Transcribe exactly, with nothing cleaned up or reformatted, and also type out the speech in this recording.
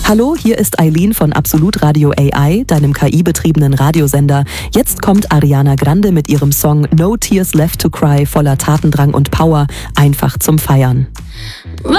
Hallo, hier ist Eileen von Absolut Radio A I, deinem K I-betriebenen Radiosender. Jetzt kommt Ariana Grande mit ihrem Song No Tears Left to Cry voller Tatendrang und Power, einfach zum Feiern.